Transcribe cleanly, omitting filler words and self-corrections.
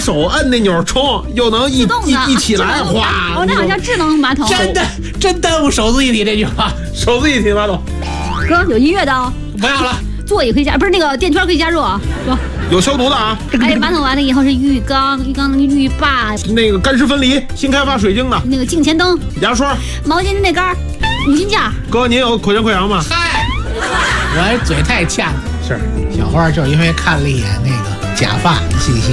手摁那钮冲，又能一起来哗。 哦，那好像智能马桶。 真耽误手自一体这句话。 手自一体马桶。 哥，有音乐的哦。 不要了。 座椅可以加，不是那个电圈可以加热啊。 有消毒的啊。 哎，马桶完了以后是浴缸那个浴霸， 那个干湿分离，新开发水晶的。 那个镜前灯， 牙刷， 毛巾那杆，5斤架。 哥，您有口腔溃疡吗？ 嗨，我还嘴太欠了。 是， 小花就是因为看了一眼那个假发，细细